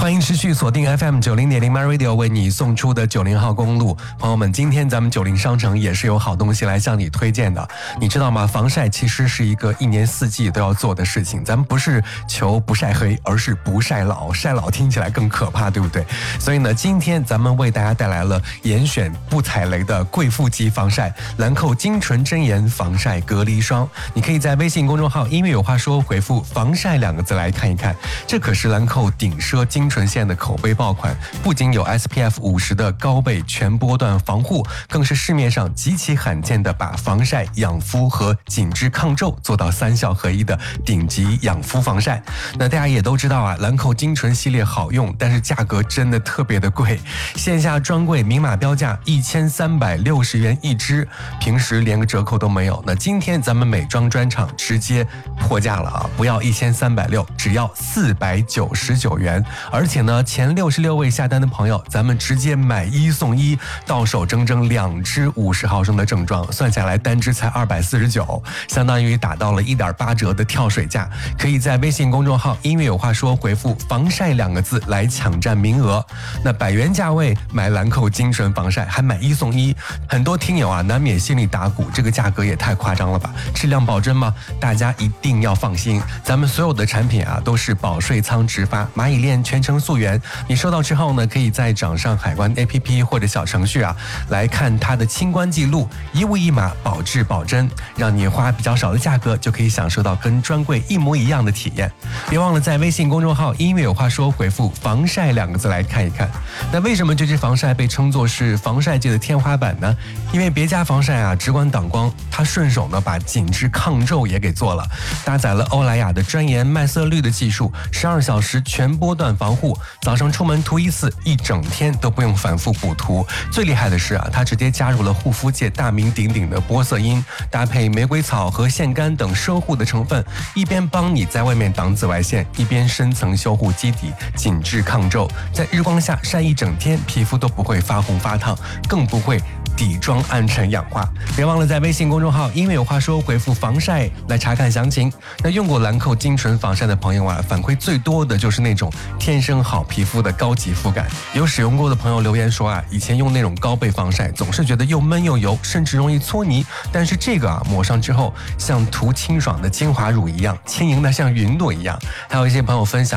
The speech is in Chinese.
欢迎持续锁定 FM90.0 MyRadio 为你送出的90号公路。朋友们，今天咱们90商城也是有好东西来向你推荐的。你知道吗？防晒其实是一个一年四季都要做的事情。咱们不是求不晒黑，而是不晒老。晒老听起来更可怕，对不对？所以呢，今天咱们为大家带来了严选不踩雷的贵妇级防晒兰蔻精纯真颜防晒隔离霜。你可以在微信公众号音乐有话说回复防晒2个字来看一看。这可是兰蔻顶奢精纯线的口碑爆款，不仅有 SPF 50的高倍全波段防护，更是市面上极其罕见的把防晒、养肤和紧致抗皱做到3效合一的顶级养肤防晒。那大家也都知道啊，兰蔻精纯系列好用，但是价格真的特别的贵，线下专柜明码标价1360元一支，平时连个折扣都没有。那今天咱们美妆专场直接破价了啊，不要1360，只要499元。而且呢，前66位下单的朋友，咱们直接买1送1，到手整整2支50毫升的正装，算下来单支才249，相当于打到了1.8折的跳水价。可以在微信公众号音乐有话说回复防晒2个字来抢占名额。那100元价位买兰蔻精纯防晒，还买1送1，很多听友啊难免心里打鼓，这个价格也太夸张了吧？质量保真吗？大家一定要放心，咱们所有的产品啊都是保税仓直发，蚂蚁链全程溯源。你收到之后呢，可以在掌上海关 APP 或者小程序啊来看它的清关记录，一物一码，保质保真，让你花比较少的价格就可以享受到跟专柜一模一样的体验。别忘了在微信公众号音乐有话说回复防晒2个字来看一看。那为什么这支防晒被称作是防晒界的天花板呢？因为别家防晒啊直观挡光，它顺手呢把紧致抗皱也给做了，搭载了欧莱雅的专研麦色绿的技术，12小时全波段防护，早上出门涂1次，一整天都不用反复补涂。最厉害的是啊，它直接加入了护肤界大名鼎鼎的玻色因，搭配玫瑰草和腺苷等奢护的成分，一边帮你在外面挡紫外线，一边深层修护基底，紧致抗皱，在日光下晒一整天，皮肤都不会发红发烫，更不会底妆暗沉氧化。别忘了在微信公众号音乐有话说回复防晒来查看详情。那用过兰蔻精纯防晒的朋友啊，反馈最多的就是那种天生好皮肤的高级肤感。有使用过的朋友留言说啊，以前用那种高倍防晒总是觉得又闷又油，甚至容易搓泥，但是这个啊抹上之后像涂清爽的精华乳一样，轻盈的像云朵一样。还有一些朋友分享